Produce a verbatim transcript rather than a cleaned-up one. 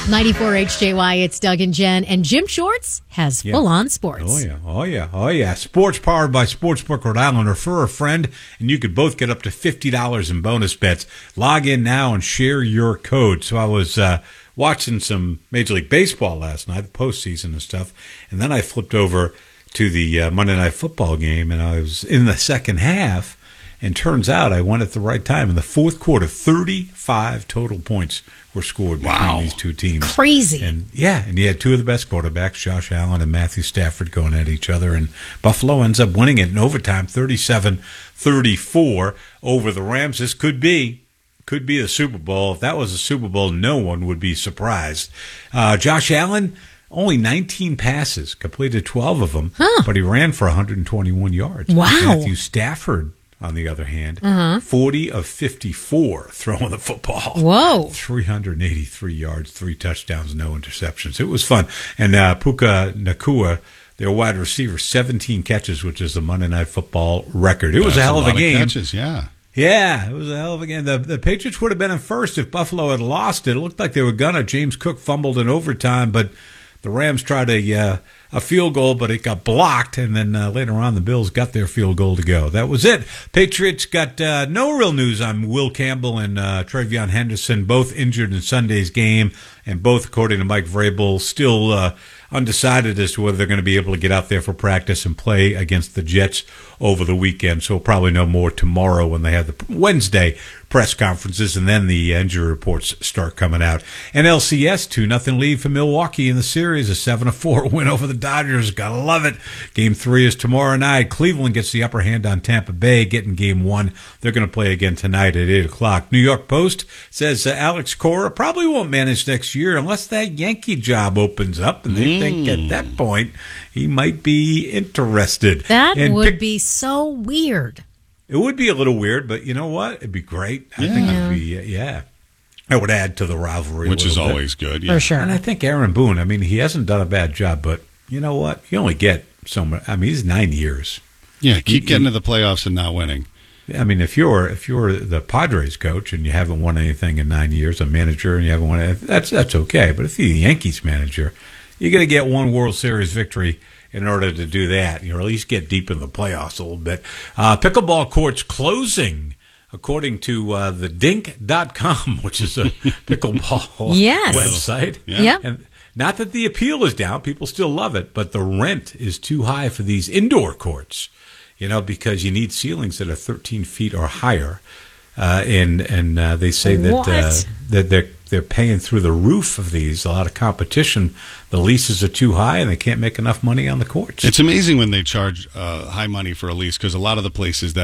ninety-four H J Y, it's Doug and Jen, and Jim Shorts has Yeah. full-on sports. Oh, yeah. Oh, yeah. Oh, yeah. Sports powered by Sportsbook Rhode Island. Refer a friend, and you could both get up to fifty dollars in bonus bets. Log in now and share your code. So I was uh, watching some Major League Baseball last night, the postseason and stuff, and then I flipped over to the uh, Monday Night Football game, and I was in the second half, and turns out I went at the right time. In the fourth quarter, thirty-five total points were scored between Wow. these two teams. Crazy. And yeah, and you had two of the best quarterbacks, Josh Allen and Matthew Stafford, going at each other, and Buffalo ends up winning it in overtime, thirty-seven thirty-four over the Rams. This could be could be the Super Bowl. If that was a Super Bowl, no one would be surprised. Uh, Josh Allen, only nineteen passes, completed twelve of them, Huh. but he ran for one hundred twenty-one yards. Wow. Matthew Stafford, on the other hand, Uh-huh. forty of fifty-four throwing the football. Whoa. three hundred eighty-three yards, three touchdowns, no interceptions. It was fun. And uh, Puka Nakua, their wide receiver, seventeen catches, which is the Monday Night Football record. It was That's a hell of a lot game. catches, yeah. Yeah, it was a hell of a game. The, the Patriots would have been in first if Buffalo had lost it. It looked like they were gonna. James Cook fumbled in overtime, but the Rams tried a uh, a field goal, but it got blocked, and then uh, later on the Bills got their field goal to go. That was it. Patriots got uh, no real news on Will Campbell and uh, Travion Henderson, both injured in Sunday's game, and both, according to Mike Vrabel, still uh, undecided as to whether they're going to be able to get out there for practice and play against the Jets over the weekend. So we'll probably know more tomorrow when they have the Wednesday press conferences, and then the injury reports start coming out. And L C S, two nothing lead for Milwaukee in the series, a seven to four win over the Dodgers. Gotta love it. Game three is tomorrow night. Cleveland gets the upper hand on Tampa Bay, getting game one. They're going to play again tonight at eight o'clock. New York Post says uh, Alex Cora probably won't manage next year unless that Yankee job opens up, and they Mm. think at that point he might be interested. That And would pick- be so weird. It would be a little weird, but you know what? It'd be great. I think Yeah. it'd be, yeah. It would add to the rivalry, a Which is little bit. always good. Yeah. For sure. And I think Aaron Boone, I mean, he hasn't done a bad job, but you know what? You only get so much. I mean, he's nine years. Yeah, keep You- getting you- to the playoffs and not winning. I mean, if you're if you're the Padres coach and you haven't won anything in nine years, a manager, and you haven't won it, that's that's okay. But if you're the Yankees manager, you're going to get one World Series victory in order to do that, or at least get deep in the playoffs a little bit. Uh, pickleball courts closing, according to uh, the dink dot com, which is a pickleball Yes. website. Yeah. Yeah. And not that the appeal is down, people still love it, but the rent is too high for these indoor courts, you know, because you need ceilings that are thirteen feet or higher. Uh, and and uh, they say that uh, What? that they're they're paying through the roof of these. A lot of competition. The leases are too high, and they can't make enough money on the courts. It's amazing when they charge uh, high money for a lease because a lot of the places that